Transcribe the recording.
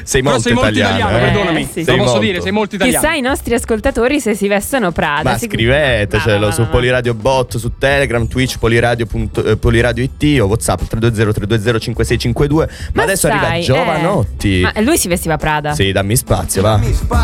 Sei Però molto sei molto italiano, italiano, perdonami. sì, Lo sì. posso molto. dire, sei molto italiano. Chissà i nostri ascoltatori se si vestono Prada. Ma scrivetecelo su Poliradio Bot, su Telegram, Twitch, Poliradio IT o WhatsApp 320-320-5652. Ma adesso arriva sai, Giovanotti. Ma lui si vestiva Prada? Sì, dammi spazio, va.